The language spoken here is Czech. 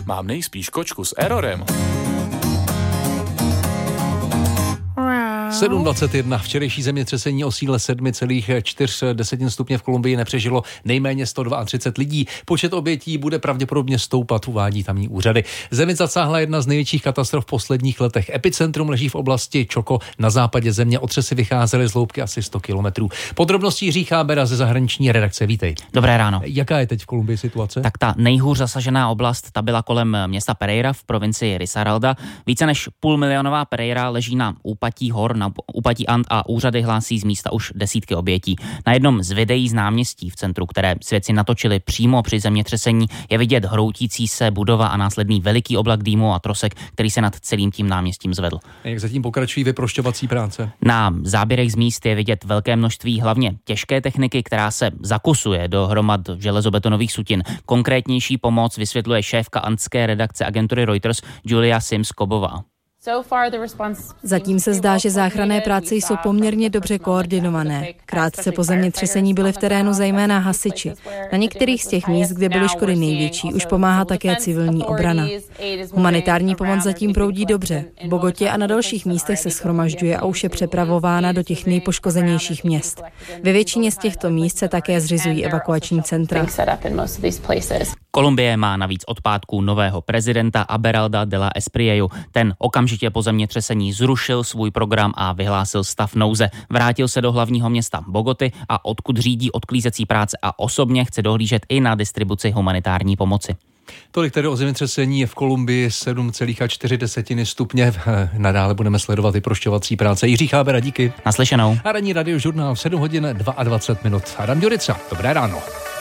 mám nejspíš kočku s errorem. 7:21. Včerejší zemětřesení o síle 7,4 stupně v Kolumbii nepřežilo nejméně 132 lidí. Počet obětí bude pravděpodobně stoupat, uvádí tamní úřady. Zemi zasáhla jedna z největších katastrof v posledních letech. Epicentrum leží v oblasti Choco na západě země. Otřesy vycházely z hloubky asi 100 kilometrů. Podrobnosti Jiří Chábera ze zahraniční redakce. Vítej. Dobré ráno. Jaká je teď v Kolumbii situace? Tak ta nejhůř zasažená oblast, ta byla kolem města Pereira v provincii Risaralda. Více než půlmilionová Pereira leží na úpatí hor, na úpatí And a úřady hlásí z místa už desítky obětí. Na jednom z videí z náměstí v centru, které svědci natočili přímo při zemětřesení, je vidět hroutící se budova a následný veliký oblak dýmu a trosek, který se nad celým tím náměstím zvedl. Jak zatím pokračují vyprošťovací práce? Na záběrech z míst je vidět velké množství hlavně těžké techniky, která se zakusuje do hromad železobetonových sutin. Konkrétnější pomoc vysvětluje šéfka andské redakce agentury Reuters Julia Sims-Kobová. Zatím se zdá, že záchranné práce jsou poměrně dobře koordinované. Krátce po zemětřesení byli v terénu zejména hasiči. Na některých z těch míst, kde byly škody největší, už pomáhá také civilní obrana. Humanitární pomoc zatím proudí dobře. V Bogotě a na dalších místech se shromažďuje a už je přepravována do těch nejpoškozenějších měst. Ve většině z těchto míst se také zřizují evakuační centra. Kolumbie má navíc od pátku nového prezidenta Aberalda de la Espriellu. Ten okamžitě po zemětřesení zrušil svůj program a vyhlásil stav nouze. Vrátil se do hlavního města Bogoty a odkud řídí odklízecí práce a osobně chce dohlížet i na distribuci humanitární pomoci. Tolik tedy o zemětřesení je v Kolumbii 7,4 stupně. Nadále budeme sledovat i prošťovací práce. Jiří Chábera, díky. Naslyšenou. A ranní radiožurnál v 7:22. Adam Ďurica. Dobré ráno.